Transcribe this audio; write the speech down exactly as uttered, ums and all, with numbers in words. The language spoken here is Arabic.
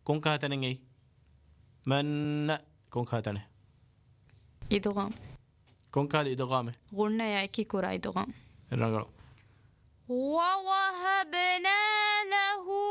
كون كهتني من كون كهتني إدغام كون كهد إدغامه غرنا يا كي كورا إدغام الرجل ووهبنا له